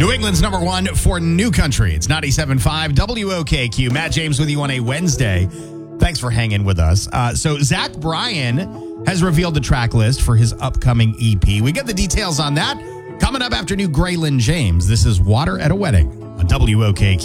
New England's number one for New Country. It's 97.5 WOKQ. Matt James with you on a Wednesday. Thanks for hanging with us. So Zach Bryan has revealed the track list for his upcoming EP. We get the details on that coming up after new Graylin James. This is Water at a Wedding on WOKQ.